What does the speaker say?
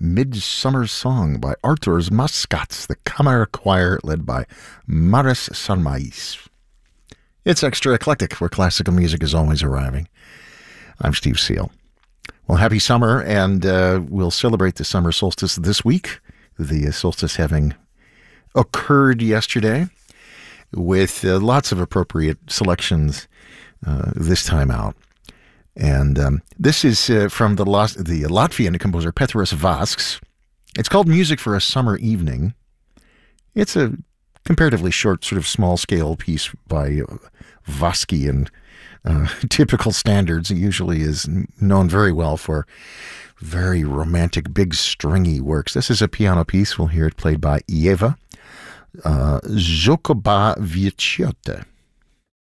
Midsummer Song by Arthur's Mascats, the Camera Choir led by Maris Sarmais. It's extra eclectic, where classical music is always arriving. I'm Steve Seal. Well, happy summer, and we'll celebrate the summer solstice this week, the solstice having occurred yesterday, with lots of appropriate selections this time out. And this is from the Latvian composer Petras Vasks. It's called Music for a Summer Evening. It's a comparatively short, sort of small-scale piece by Vaskian typical standards. It usually is known very well for very romantic, big, stringy works. This is a piano piece. We'll hear it played by Ieva Zokoba Vieciote.